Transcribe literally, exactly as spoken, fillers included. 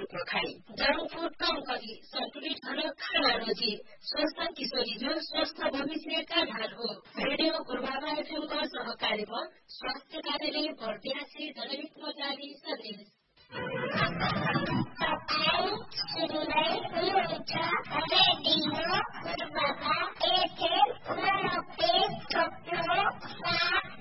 रूपमा खाई junk food कम गरी सन्तुलित खाना रोजी स्वस्थ किशोरी जो स्वस्थ भविष्यका ढाल हो। रेडियो पूर्वामा एफएमको सहकार्यमा स्वास्थ्य कार्यालय बर्दियासी जनहितमा जारी सन्देश।